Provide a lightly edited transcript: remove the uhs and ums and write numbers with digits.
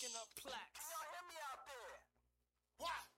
stacking up plaques. Can y'all hear me out there? What?